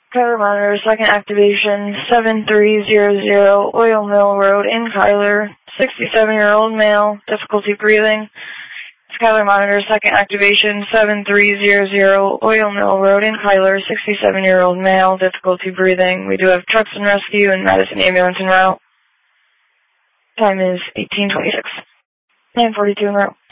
Kyler Monitor, second activation, 7300 Oil Mill Road in Kyler, 67-year-old male, difficulty breathing. Kyler Monitor, second activation, 7300 Oil Mill Road in Kyler, 67-year-old male, difficulty breathing. We do have trucks and rescue and Madison ambulance en route. Time is 18:26. 9:42 en route.